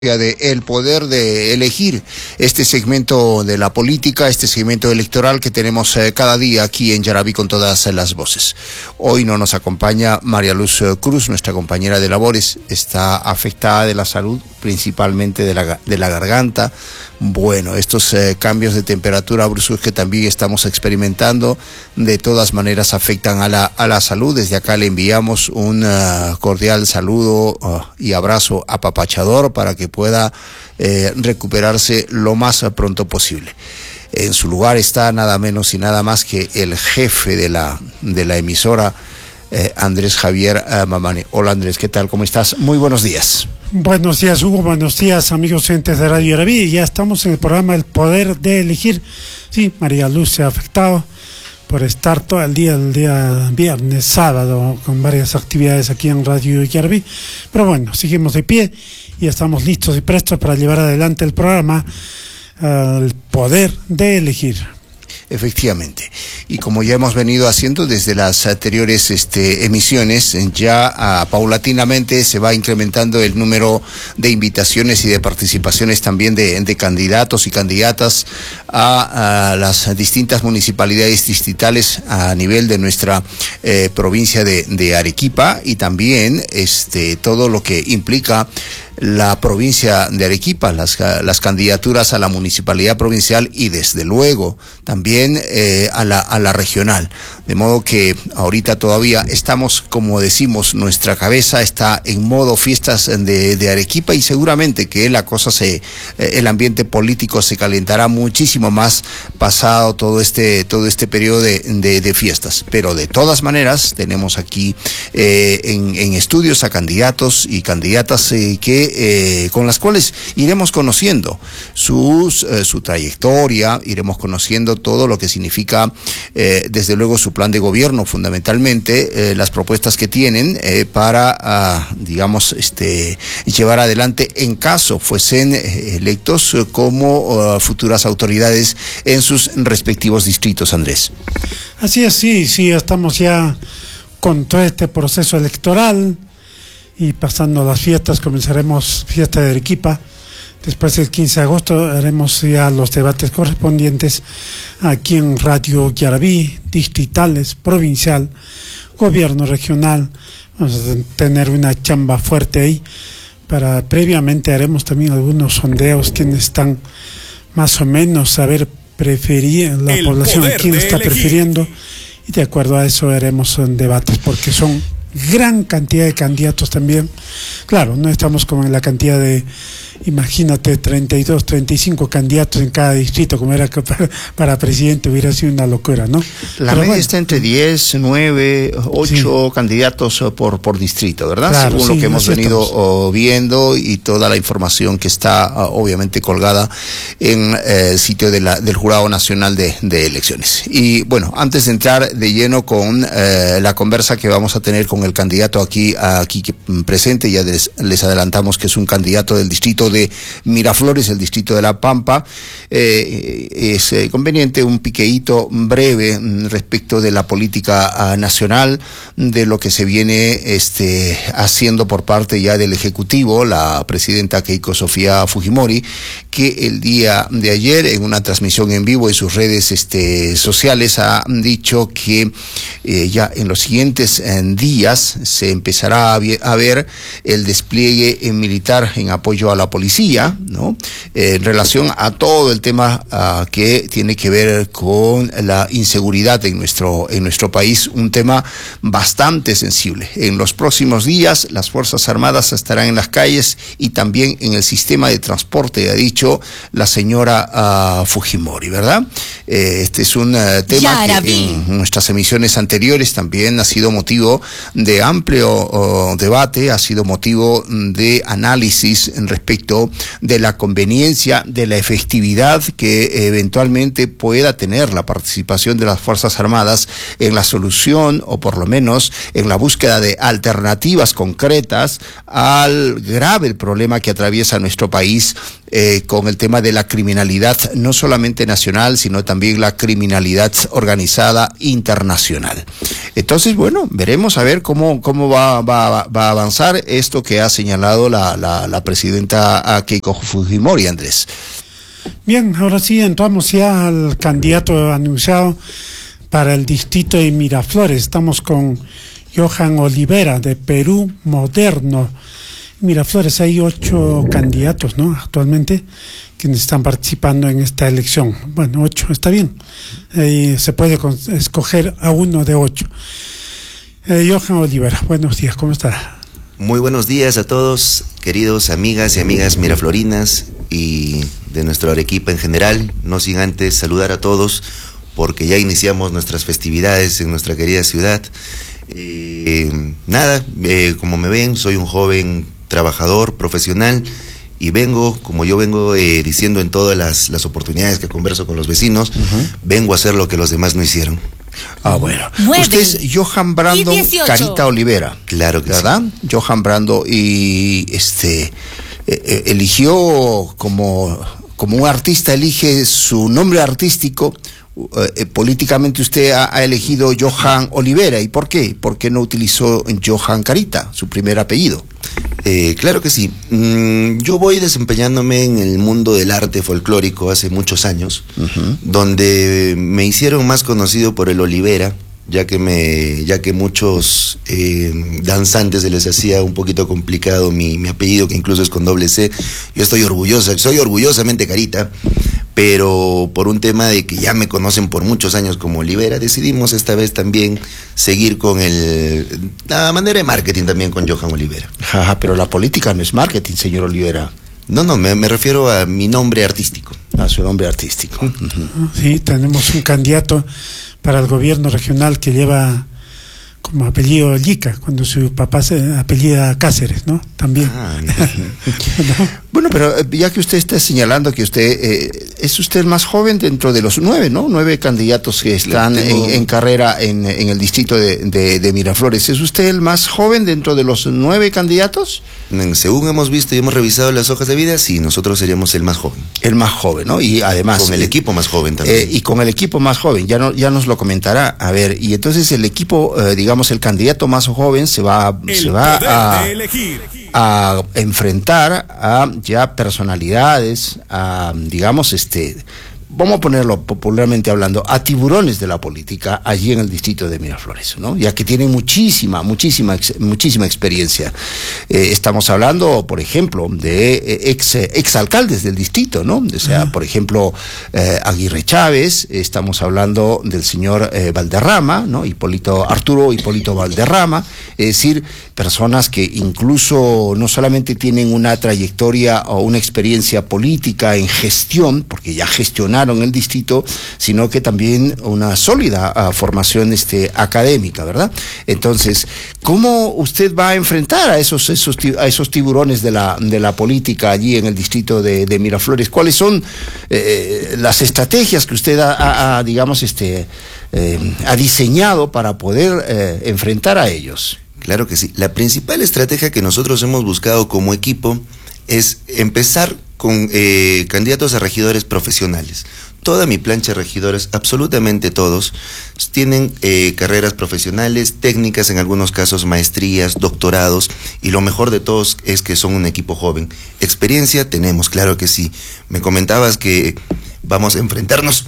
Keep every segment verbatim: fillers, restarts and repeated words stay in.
de el poder de elegir este segmento de la política, este segmento electoral que tenemos eh, cada día aquí en Yaraví con todas las voces. Hoy no nos acompaña María Luz Cruz, nuestra compañera de labores, está afectada de la salud, principalmente de la, de la garganta. Bueno, estos eh, cambios de temperatura bruscos que también estamos experimentando, de todas maneras afectan a la, a la salud. Desde acá le enviamos un uh, cordial saludo uh, y abrazo apapachador para que pueda eh, recuperarse lo más pronto posible. En su lugar está nada menos y nada más que el jefe de la, de la emisora, eh, Andrés Javier uh, Mamani. Hola Andrés, ¿qué tal? ¿Cómo estás? Muy buenos días. Buenos días, Hugo. Buenos días, amigos oyentes de Radio Yaraví. Ya estamos en el programa El Poder de Elegir. Sí, María Luz se ha afectado por estar todo el día, el día viernes, sábado, con varias actividades aquí en Radio Yaraví. Pero bueno, seguimos de pie y estamos listos y prestos para llevar adelante el programa uh, El Poder de Elegir. Efectivamente. Y como ya hemos venido haciendo desde las anteriores este, emisiones, ya uh, paulatinamente se va incrementando el número de invitaciones y de participaciones también de, de candidatos y candidatas a, a las distintas municipalidades distritales a nivel de nuestra eh, provincia de, de Arequipa, y también este, todo lo que implica la provincia de Arequipa, las, las candidaturas a la municipalidad provincial y desde luego también eh, a la, a la regional. De modo que ahorita todavía estamos, como decimos, nuestra cabeza está en modo fiestas de, de Arequipa, y seguramente que la cosa se, eh, el ambiente político se calentará muchísimo más pasado todo este, todo este periodo de, de, de fiestas. Pero de todas maneras tenemos aquí eh, en, en estudios a candidatos y candidatas eh, que Eh, con las cuales iremos conociendo sus, eh, su trayectoria, iremos conociendo todo lo que significa, eh, desde luego, su plan de gobierno, fundamentalmente, eh, las propuestas que tienen eh, para, uh, digamos, este, llevar adelante, en caso fuesen eh, electos eh, como uh, futuras autoridades en sus respectivos distritos, Andrés. Así es, sí, sí, estamos ya con todo este proceso electoral. Y pasando las fiestas, comenzaremos fiesta de Arequipa. Después del quince de agosto haremos ya los debates correspondientes aquí en Radio Yaraví, distritales, provincial, gobierno regional. Vamos a tener una chamba fuerte ahí. Para, previamente haremos también algunos sondeos, quienes están más o menos a ver preferir la El población, a quién está elegir. prefiriendo. Y de acuerdo a eso haremos debates, porque son gran cantidad de candidatos también. Claro, no estamos como en la cantidad de, imagínate, treinta y dos, treinta y cinco candidatos en cada distrito, como era que para, para presidente hubiera sido una locura, ¿no? La media bueno, está entre diez, nueve, ocho sí. candidatos por, por distrito, ¿verdad? Claro, según sí, lo que hemos venido oh, viendo, y toda la información que está uh, obviamente colgada en el eh, sitio de la, del Jurado Nacional de, de Elecciones. Y bueno, antes de entrar de lleno con eh, la conversa que vamos a tener con el candidato aquí, aquí presente, ya les, les adelantamos que es un candidato del distrito de Miraflores, el distrito de La Pampa. Eh, es eh, conveniente un piqueíto breve respecto de la política uh, nacional, de lo que se viene este, haciendo por parte ya del Ejecutivo, la presidenta Keiko Sofía Fujimori, que el día de ayer, en una transmisión en vivo en sus redes este, sociales, ha dicho que eh, ya en los siguientes eh, días se empezará a ver el despliegue militar en apoyo a la policía, ¿no? Eh, en relación a todo el tema uh, que tiene que ver con la inseguridad en nuestro, en nuestro país, un tema bastante sensible. En los próximos días las Fuerzas Armadas estarán en las calles y también en el sistema de transporte, ha dicho la señora uh, Fujimori, ¿verdad? Eh, este es un uh, tema Yaraví. que en nuestras emisiones anteriores también ha sido motivo de amplio uh, debate, ha sido motivo de análisis en respecto de la conveniencia, de la efectividad que eventualmente pueda tener la participación de las Fuerzas Armadas en la solución, o por lo menos en la búsqueda de alternativas concretas al grave problema que atraviesa nuestro país eh, con el tema de la criminalidad, no solamente nacional, sino también la criminalidad organizada internacional. Entonces, bueno, veremos a ver cómo, cómo va, va, va a avanzar esto que ha señalado la, la, la presidenta Keiko Fujimori, Andrés. Bien, ahora sí entramos ya al candidato anunciado para el distrito de Miraflores. Estamos con Johan Olivera, de Perú Moderno. Miraflores, hay ocho candidatos, ¿no?, actualmente, quienes están participando en esta elección. Bueno, ocho, está bien. Eh, se puede escoger a uno de ocho. Eh, Johan Olivera, buenos días, ¿cómo está? Muy buenos días a todos, queridos amigas y amigas miraflorinas y de nuestro Arequipa en general. No sin antes saludar a todos, porque ya iniciamos nuestras festividades en nuestra querida ciudad. Eh, nada, eh, como me ven, soy un joven trabajador, profesional, y vengo, como yo vengo eh, diciendo en todas las, las oportunidades que converso con los vecinos, uh-huh. vengo a hacer lo que los demás no hicieron. Ah, bueno. Nueve. Usted es Johan Brando Carita Olivera. Claro que ¿verdad? Sí. Johan Brando, y este eh, eligió como, como un artista, elige su nombre artístico. Eh, políticamente usted ha, ha elegido Johan Olivera. ¿Y por qué? ¿Por qué no utilizó Johan Carita, su primer apellido? Eh, claro que sí. Mm, yo voy desempeñándome en el mundo del arte folclórico hace muchos años, uh-huh. donde me hicieron más conocido por el Olivera, ya que me, ya que muchos eh, danzantes se les hacía un poquito complicado mi, mi apellido, que incluso es con doble C. Yo estoy orgullosa, soy orgullosamente Carita, pero por un tema de que ya me conocen por muchos años como Olivera, decidimos esta vez también seguir con el, la manera de marketing también con Johan Olivera. Ajá, pero la política no es marketing, señor Olivera. No, no, me, me refiero a mi nombre artístico. A su nombre artístico. Uh-huh. Sí, tenemos un candidato para el gobierno regional que lleva como apellido Yica, cuando su papá se apellida Cáceres, ¿no? También. Ah, ¿no? Bueno, pero ya que usted está señalando que usted eh, es usted el más joven dentro de los nueve, ¿no? Nueve candidatos que están tengo... en, en carrera en, en el distrito de, de, de Miraflores. ¿Es usted el más joven dentro de los nueve candidatos? Según hemos visto y hemos revisado las hojas de vida, sí, nosotros seríamos el más joven. El más joven, ¿no? Y además... Con el equipo más joven también. Eh, y con el equipo más joven, ya, no, ya nos lo comentará. A ver, y entonces el equipo, eh, digamos, el candidato más joven se va, se va a, a enfrentar a ya personalidades, a, digamos, este... vamos a ponerlo popularmente hablando, a tiburones de la política allí en el distrito de Miraflores, ¿no? Ya que tienen muchísima, muchísima, muchísima experiencia. Eh, estamos hablando, por ejemplo, de eh, ex exalcaldes del distrito, ¿no? O sea, uh-huh. por ejemplo, eh, Aguirre Chávez, estamos hablando del señor eh, Valderrama, ¿no? Hipólito, Arturo Hipólito Valderrama, es decir, personas que incluso no solamente tienen una trayectoria o una experiencia política en gestión, porque ya gestionaron en el distrito, sino que también una sólida uh, formación este, académica, ¿verdad? Entonces, ¿cómo usted va a enfrentar a esos, esos, a esos tiburones de la, de la política allí en el distrito de, de Miraflores? ¿Cuáles son eh, las estrategias que usted ha, ha, ha digamos, este, eh, ha diseñado para poder eh, enfrentar a ellos? Claro que sí. La principal estrategia que nosotros hemos buscado como equipo es empezar con eh, candidatos a regidores profesionales. Toda mi plancha de regidores, absolutamente todos, tienen eh, carreras profesionales, técnicas, en algunos casos maestrías, doctorados, y lo mejor de todos es que son un equipo joven. Experiencia tenemos, claro que sí. Me comentabas que vamos a enfrentarnos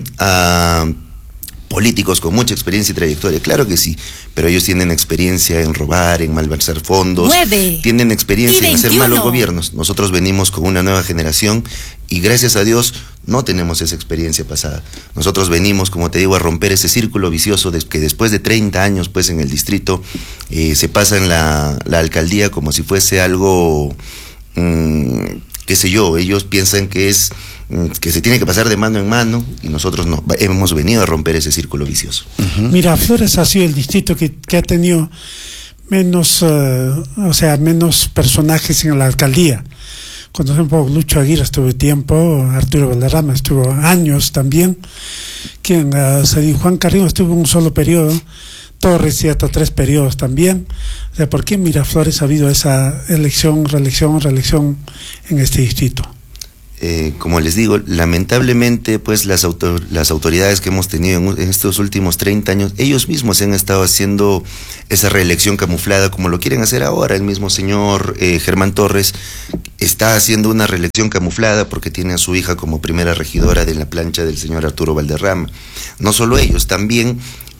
a políticos con mucha experiencia y trayectoria, claro que sí, pero ellos tienen experiencia en robar, en malversar fondos, nueve, tienen experiencia en hacer malos gobiernos. Nosotros venimos con una nueva generación y gracias a Dios no tenemos esa experiencia pasada. Nosotros venimos, como te digo, a romper ese círculo vicioso de que después de treinta años pues en el distrito eh, se pasa en la, la alcaldía como si fuese algo, mmm, qué sé yo, ellos piensan que es que se tiene que pasar de mano en mano y nosotros no, hemos venido a romper ese círculo vicioso. Uh-huh. Miraflores ha sido el distrito que, que ha tenido menos, uh, o sea, menos personajes en la alcaldía. Cuando ejemplo Lucho Aguirre estuvo tiempo, Arturo Valderrama estuvo años también, quien uh, Juan Carrillo estuvo un solo periodo, Torres y hasta tres periodos también. O sea, ¿por qué en Miraflores ha habido esa elección, reelección, reelección en este distrito? Eh, como les digo, lamentablemente, pues las, autor las autoridades que hemos tenido en, en estos últimos treinta años, ellos mismos han estado haciendo esa reelección camuflada, como lo quieren hacer ahora. El mismo señor eh, Germán Torres está haciendo una reelección camuflada porque tiene a su hija como primera regidora de la plancha del señor Arturo Valderrama. No solo ellos, también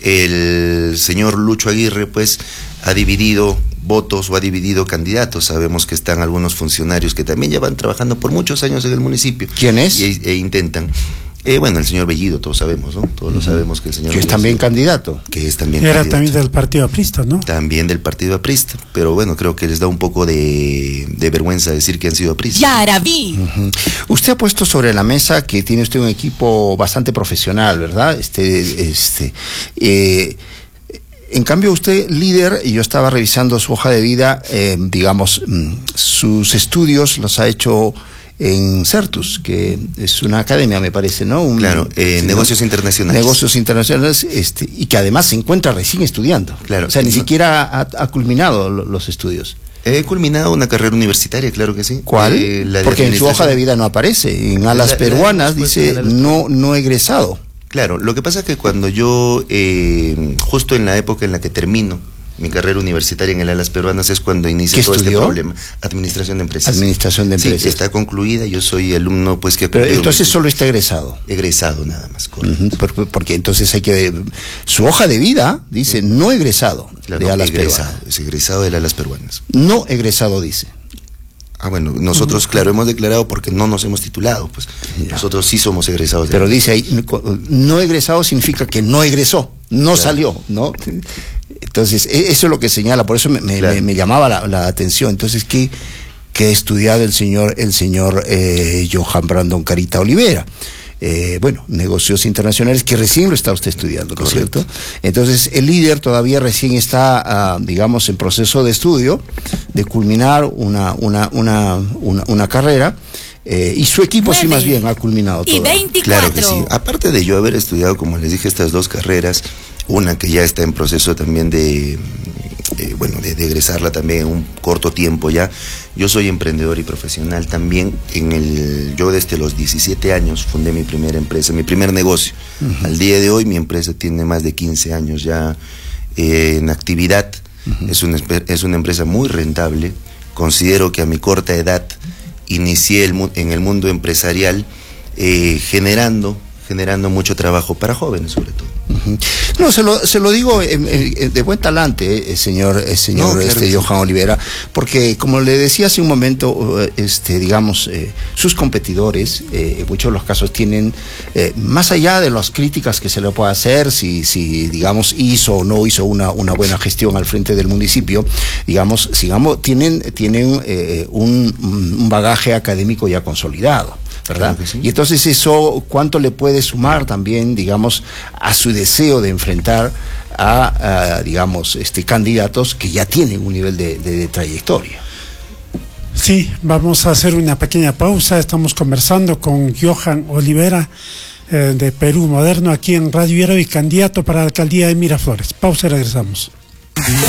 el señor Lucho Aguirre, pues, ha dividido votos o ha dividido candidatos. Sabemos que están algunos funcionarios que también ya van trabajando por muchos años en el municipio. ¿Quién es? Y, e intentan. Eh, bueno, el señor Bellido, todos sabemos, ¿no? Todos uh-huh. lo sabemos que el señor... Que es Bellido, también candidato. Que es también Era candidato. también del partido aprista, ¿no? También del partido aprista. Pero bueno, creo que les da un poco de, de vergüenza decir que han sido apristas. Ya la vi. Uh-huh. Usted ha puesto sobre la mesa que tiene usted un equipo bastante profesional, ¿verdad? Este, este... Eh, En cambio, usted, líder, y yo estaba revisando su hoja de vida, eh, digamos, sus estudios los ha hecho en Certus, que es una academia, me parece, ¿no? Un, claro, eh, sí, negocios ¿no? internacionales. Negocios internacionales, este, y que además se encuentra recién estudiando. Claro. O sea, ni no. siquiera ha, ha culminado los estudios. He culminado una carrera universitaria, claro que sí. ¿Cuál? Eh, la de Porque en su hoja de vida no aparece. En Alas la, Peruanas la dice, alas no, no egresado. Claro, lo que pasa es que cuando yo, eh, justo en la época en la que termino mi carrera universitaria en el Alas Peruanas, es cuando inicia todo estudió? este problema. Administración de empresas. Administración de empresas. Sí, está concluida, yo soy alumno, pues que... Pero entonces solo está egresado. Egresado nada más, correcto. Uh-huh, porque, porque entonces hay que... Su hoja de vida dice no egresado claro, de Alas egresado, Peruanas. Es egresado del Alas Peruanas. No egresado dice. Ah, bueno, nosotros, claro, hemos declarado porque no nos hemos titulado, pues ya. Nosotros sí somos egresados. Pero dice ahí, no egresado significa que no egresó, no claro. salió, ¿no? Entonces, eso es lo que señala, por eso me, me, claro. me, me llamaba la, la atención. Entonces, ¿qué, qué ha estudiado el señor, el señor eh, Johan Brandon Carita Olivera? Eh, bueno, negocios internacionales, que recién lo está usted estudiando, ¿no es cierto? Entonces, el líder todavía recién está, uh, digamos, en proceso de estudio, de culminar una, una, una, una, una carrera, eh, y su equipo sí más bien ha culminado todo. Y veinticuatro. Claro que sí. Aparte de yo haber estudiado, como les dije, estas dos carreras, una que ya está en proceso también de... Eh, bueno, de, de egresarla también en un corto tiempo ya. Yo soy emprendedor y profesional también. En el, yo desde los diecisiete años fundé mi primera empresa, mi primer negocio. Uh-huh. Al día de hoy mi empresa tiene más de quince años ya eh, en actividad. Uh-huh. Es una, es una empresa muy rentable. Considero que a mi corta edad inicié el, en el mundo empresarial eh, generando, generando mucho trabajo para jóvenes sobre todo. Uh-huh. No, se lo, se lo digo eh, eh, de buen talante, eh, señor, eh, señor no, este, claro, Johan sí. Olivera, porque como le decía hace un momento, este, digamos, eh, sus competidores, eh, en muchos de los casos tienen, eh, más allá de las críticas que se le pueda hacer, si, si digamos, hizo o no hizo una, una buena gestión al frente del municipio, digamos, sigamos, tienen, tienen eh, un, un bagaje académico ya consolidado, ¿verdad? Claro que sí. Y entonces eso, ¿cuánto le puede sumar también, digamos, a su deseo de enfrentar a, a digamos, este, candidatos que ya tienen un nivel de, de, de trayectoria? Sí, vamos a hacer una pequeña pausa. Estamos conversando con Johan Olivera, eh, de Perú Moderno, aquí en Radio Hierro y candidato para la alcaldía de Miraflores. Pausa y regresamos.